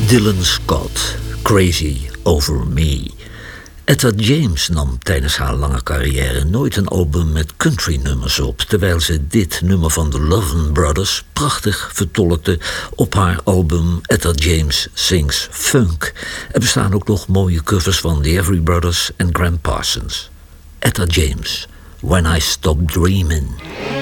Dylan Scott, Crazy Over Me. Etta James nam tijdens haar lange carrière nooit een album met country-nummers op, terwijl ze dit nummer van de Louvin Brothers prachtig vertolkte op haar album Etta James Sings Funk. Er bestaan ook nog mooie covers van The Everly Brothers en Graham Parsons. Etta James, When I Stop Dreamin'.